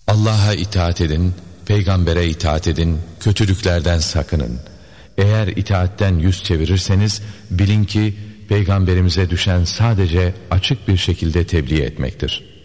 Allah'a itaat edin, peygambere itaat edin, kötülüklerden sakının. Eğer itaatten yüz çevirirseniz bilin ki peygamberimize düşen sadece açık bir şekilde tebliğ etmektir.